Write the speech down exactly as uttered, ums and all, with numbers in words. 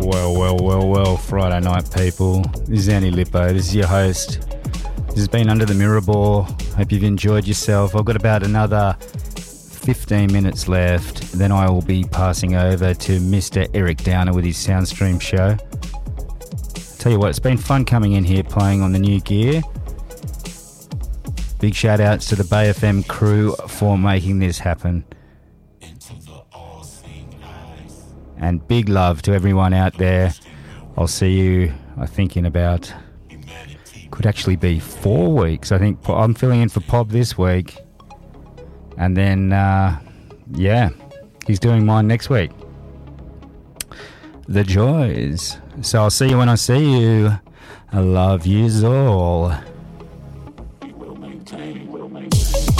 Well, well, well, well, Friday night, people. This is Andy Lippo. This is your host. This has been Under the Mirror Ball. Hope you've enjoyed yourself. I've got about another fifteen minutes left. Then I will be passing over to Mister Eric Downer with his Soundstream show. Tell you what, it's been fun coming in here playing on the new gear. Big shout outs to the Bay F M crew for making this happen. And big love to everyone out there. I'll see you, I think, in about, could actually be four weeks. I think I'm filling in for Pob this week. And then, uh, yeah, he's doing mine next week. The joys. So I'll see you when I see you. I love yous all.